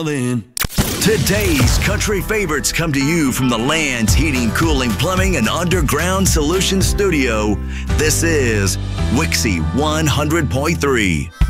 Then. Today's country favorites come to you from the Land's Heating, Cooling, Plumbing, and Underground Solutions Studio. This is Wixie 100.3.